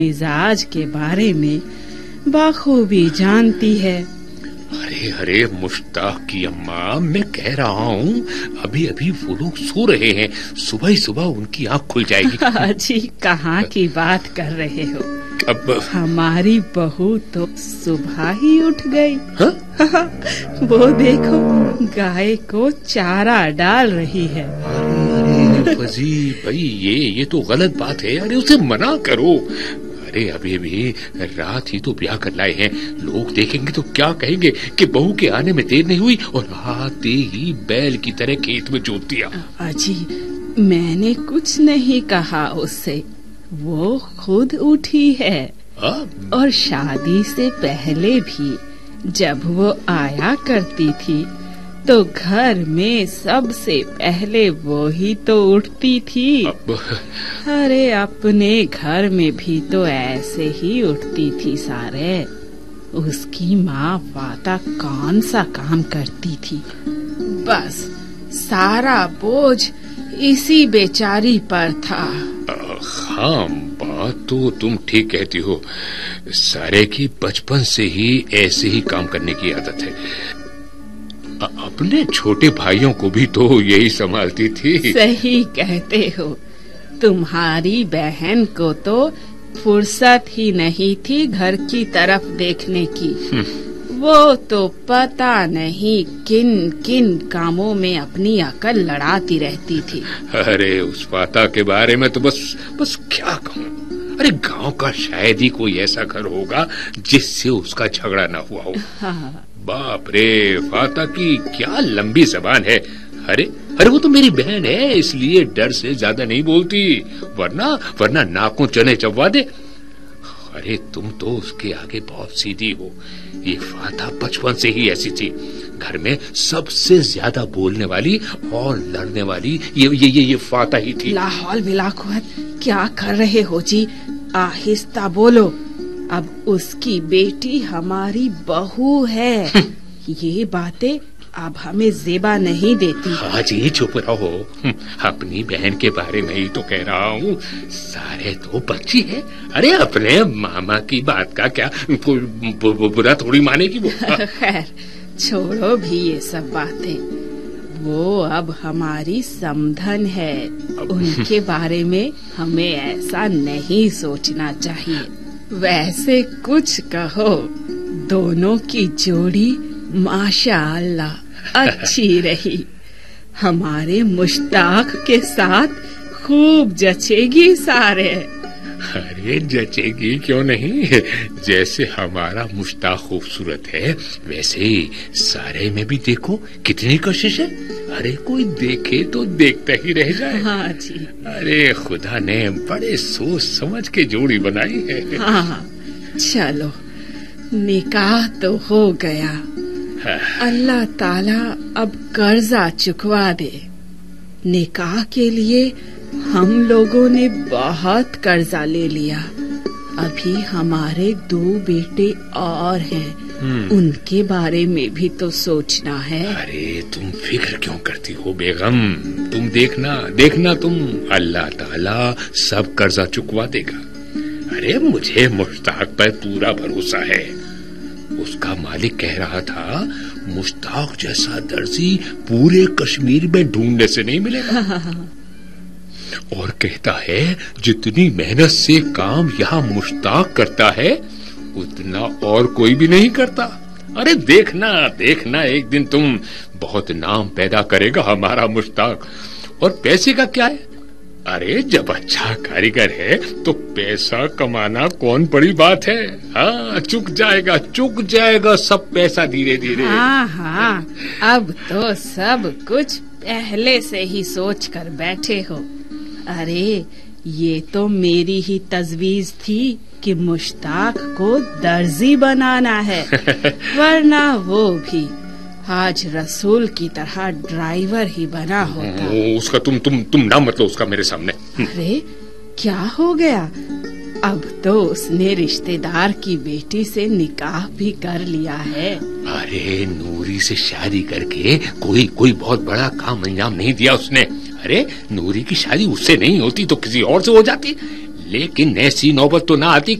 मिजाज के बारे में बखूबी जानती है। अरे अरे मुश्ताक की अम्मा, मैं कह रहा हूँ अभी अभी वो लोग सो रहे हैं, सुबह ही सुबह उनकी आँख खुल जाएगी। अजी कहाँ की बात कर रहे हो? अब हमारी बहू तो सुबह ही उठ गई। हाँ? वो देखो गाय को चारा डाल रही है। अरे फजी भाई, ये तो गलत बात है। अरे उसे मना करो। अरे अभी अभी रात ही तो ब्याह कर लाए हैं, लोग देखेंगे तो क्या कहेंगे कि बहू के आने में देर नहीं हुई और आते ही बैल की तरह खेत में जोत दिया। अजी मैंने कुछ नहीं कहा उससे, वो खुद उठी है। और शादी से पहले भी जब वो आया करती थी तो घर में सबसे पहले वो ही तो उठती थी। अरे अपने घर में भी तो ऐसे ही उठती थी सारे। उसकी माँ वाता कौन सा काम करती थी, बस सारा बोझ इसी बेचारी पर था। हाँ, बात तो तुम ठीक कहती हो। सारे की बचपन से ही ऐसे ही काम करने की आदत है। अपने छोटे भाइयों को भी तो यही संभालती थी। सही कहते हो। तुम्हारी बहन को तो फुर्सत ही नहीं थी घर की तरफ देखने की। वो तो पता नहीं किन किन कामों में अपनी अकल लड़ाती रहती थी। अरे उस फाता के बारे में तो बस क्या कहूँ। अरे गांव का शायद ही कोई ऐसा घर होगा जिससे उसका झगड़ा ना हुआ हो। हाँ। बाप रे, फाता की क्या लंबी जबान है। अरे वो तो मेरी बहन है, इसलिए डर से ज्यादा नहीं बोलती, वरना नाकों चने चबवा दे। अरे तुम तो उसके आगे बहुत सीधी हो। ये फाता बचपन से ही ऐसी थी। घर में सबसे ज्यादा बोलने वाली और लड़ने वाली ये फाता ही थी। लाहौल बिलाकुवत, क्या कर रहे हो जी? आहिस्ता बोलो। अब उसकी बेटी हमारी बहू है। ये बातें अब हमें जेबा नहीं देती। हाँ जी, चुप रहो। अपनी बहन के बारे में ही तो कह रहा हूँ। सारे तो बच्ची है। अरे अपने मामा की बात का क्या बुरा थोड़ी मानेगी वो। खैर छोड़ो भी ये सब बातें। वो अब हमारी समधन है। उनके बारे में हमें ऐसा नहीं सोचना चाहिए। वैसे कुछ कहो, दोनों की जोड़ी माशाअल्लाह अच्छी रही। हमारे मुश्ताक के साथ खूब जचेगी सारे। अरे जचेगी क्यों नहीं। जैसे हमारा मुश्ताक खूबसूरत है, वैसे ही सारे में भी देखो कितनी कोशिश है। अरे कोई देखे तो देखता ही रह जाए। हाँ जी। अरे खुदा ने बड़े सोच समझ के जोड़ी बनाई है। हाँ चलो, निकाह तो हो गया। अल्लाह ताला अब कर्जा चुकवा दे। निकाह के लिए हम लोगों ने बहुत कर्जा ले लिया। अभी हमारे 2 बेटे और हैं, उनके बारे में भी तो सोचना है। अरे तुम फिक्र क्यों करती हो बेगम? तुम देखना तुम, अल्लाह ताला सब कर्जा चुकवा देगा। अरे मुझे मुश्ताक पर पूरा भरोसा है। उसका मालिक कह रहा था मुश्ताक जैसा दर्जी पूरे कश्मीर में ढूंढने से नहीं मिलेगा। और कहता है जितनी मेहनत से काम यहाँ मुश्ताक करता है उतना और कोई भी नहीं करता। अरे देखना एक दिन तुम बहुत नाम पैदा करेगा हमारा मुश्ताक। और पैसे का क्या है? अरे जब अच्छा कारीगर है तो पैसा कमाना कौन बड़ी बात है। हाँ, चुक जाएगा सब पैसा धीरे धीरे। हाँ, अब तो सब कुछ पहले से ही सोच कर बैठे हो। अरे ये तो मेरी ही तजवीज थी कि मुश्ताक को दर्जी बनाना है। वरना वो भी आज रसूल की तरह ड्राइवर ही बना होता। उसका तुम नाम मत लो उसका मेरे सामने। अरे क्या हो गया? अब तो उसने रिश्तेदार की बेटी से निकाह भी कर लिया है। अरे नूरी से शादी करके कोई बहुत बड़ा काम अंजाम नहीं दिया उसने। अरे नूरी की शादी उससे नहीं होती तो किसी और से हो जाती। लेकिन ऐसी नौबत तो ना आती